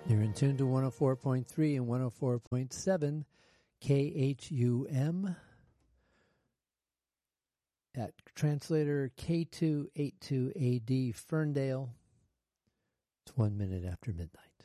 You're in tune to 104.3 and 104.7 KHUM at translator K282AD Ferndale. It's 1 minute after midnight.